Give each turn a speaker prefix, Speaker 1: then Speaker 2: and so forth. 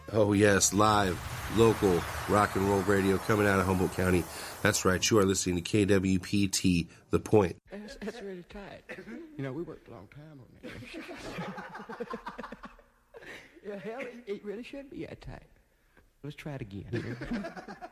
Speaker 1: Oh, yes, live, local, rock and roll radio coming out of Humboldt County. That's right, you are listening to KWPT, The Point.
Speaker 2: That's really tight. You know, we worked a long time on that. Yeah, hell, it really should be that tight. Let's try it again.